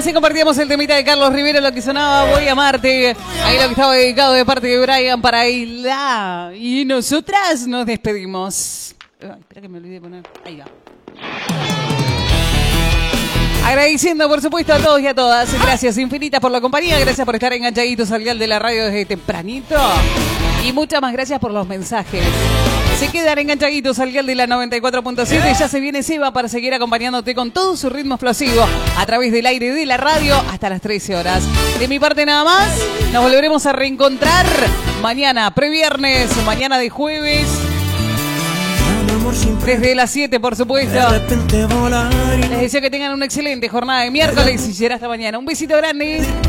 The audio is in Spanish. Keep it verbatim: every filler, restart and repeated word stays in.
así compartíamos el temita de Carlos Rivero, lo que sonaba Voy a amarte. Ahí lo que estaba dedicado de parte de Brian para Isla. Y nosotras nos despedimos. Ay, espera que me olvidé de poner. Ahí va. Agradeciendo, por supuesto, a todos y a todas. Gracias infinitas por la compañía. Gracias por estar enganchaditos al dial de la radio desde tempranito. Y muchas más gracias por los mensajes. Se quedan enganchaditos al dial de la noventa y cuatro punto siete. Ya se viene Seba para seguir acompañándote con todo su ritmo explosivo a través del aire de la radio hasta las trece horas. De mi parte nada más. Nos volveremos a reencontrar mañana, previernes, mañana de jueves. Desde las siete, por supuesto. Les deseo que tengan una excelente jornada de miércoles y será hasta mañana. Un besito grande.